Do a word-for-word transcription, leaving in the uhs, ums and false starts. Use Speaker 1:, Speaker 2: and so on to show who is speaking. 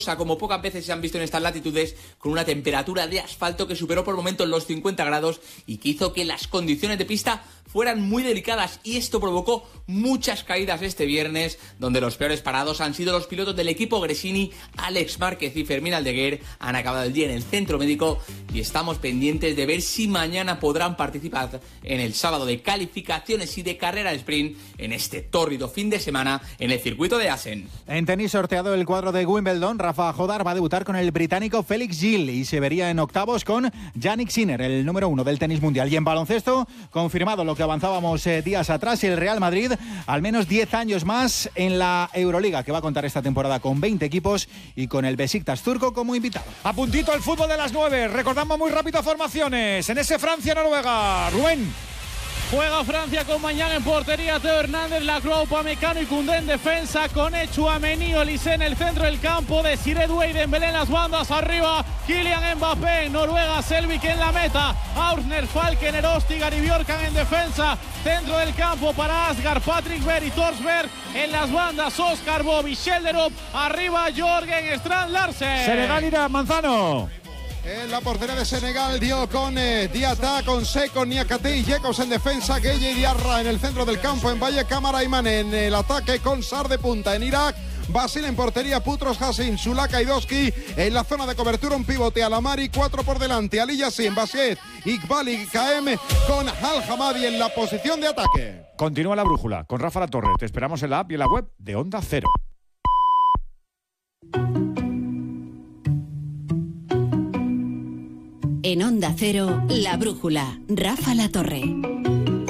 Speaker 1: como pocas veces se han visto en estas latitudes, con una temperatura de asfalto que superó por momentos los cincuenta grados y que hizo que las condiciones de pista fueran muy delicadas, y esto provocó muchas caídas este viernes, donde los peores parados han sido los pilotos del equipo Gresini. Alex Márquez y Fermín Aldeguer han acabado el día en el centro médico y estamos pendientes de ver si mañana podrán participar en el sábado de calificaciones y de carrera sprint en este tórrido fin de semana en el circuito de Assen.
Speaker 2: En tenis, sorteado el cuadro de Wimbledon, Rafa Jodar va a debutar con el británico Felix Gil y se vería en octavos con Jannik Sinner, el número uno del tenis mundial. Y en baloncesto, confirmado lo que avanzábamos eh, días atrás, el Real Madrid al menos diez años más en la Euroliga, que va a contar esta temporada con veinte equipos y con el Besiktas turco como invitado.
Speaker 3: A puntito el fútbol de las nueve, recordamos muy rápido formaciones en ese Francia-Noruega. Rubén.
Speaker 4: Juega Francia con Mañán en portería, Teo Hernández, Lacroix, Upamecano y Koundé en defensa, con Tchouaméni, Olise en el centro del campo, Desiré Doué y Dembélé en las bandas, arriba Kylian Mbappé, Noruega, Selvik en la meta, Aurner, Falken, Erostigar y Bjorkan en defensa, centro del campo para Asgard, Patrick Berg y Thorsberg en las bandas, Oscar Bob y Schelderup, arriba Jorgen Strand Larsen.
Speaker 3: Senegal irá Manzano.
Speaker 5: En la portería de Senegal dio con eh, Diata, con Seco, Niakate y Jekos en defensa, Gueye y Diarra en el centro del campo, en Valle Cámara Imán en el ataque con Sar de punta. En Irak, Basil en portería, Putros, Hassin, Sulaka y Doski en la zona de cobertura, un pivote Alamari, cuatro por delante, Ali Yassin, Basiet, Iqbal y K M con Al Hamadi en la posición de ataque.
Speaker 3: Continúa la brújula con Rafa La Torre. Te esperamos en la app y en la web de Onda Cero.
Speaker 6: En Onda Cero, La Brújula, Rafa La Torre.